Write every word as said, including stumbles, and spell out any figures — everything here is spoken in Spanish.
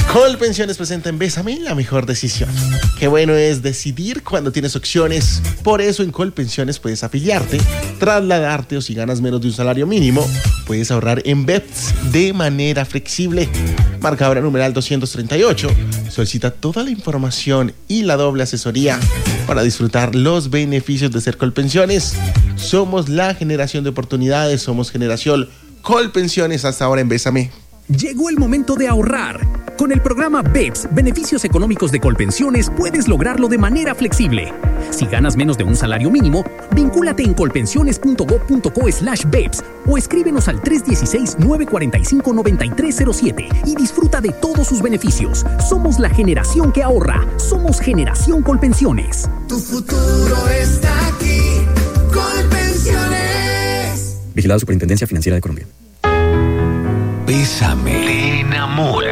Colpensiones presenta en Bésame la mejor decisión. Qué bueno es decidir cuando tienes opciones. Por eso en Colpensiones puedes afiliarte, trasladarte o si ganas menos de un salario mínimo, puedes ahorrar en B E P S de manera flexible. Marca ahora numeral doscientos treinta y ocho. Solicita toda la información y la doble asesoría para disfrutar los beneficios de ser Colpensiones. Somos la generación de oportunidades, somos generación Colpensiones hasta ahora en Bésame. Llegó el momento de ahorrar. Con el programa B E P S, Beneficios Económicos de Colpensiones, puedes lograrlo de manera flexible. Si ganas menos de un salario mínimo, vincúlate en colpensiones.gov.co slash B E P S o escríbenos al tres uno seis, nueve cuatro cinco, nueve tres cero siete y disfruta de todos sus beneficios. Somos la generación que ahorra. Somos Generación Colpensiones. Tu futuro está aquí. Colpensiones. Vigilado Superintendencia Financiera de Colombia. Bésame. Te enamora.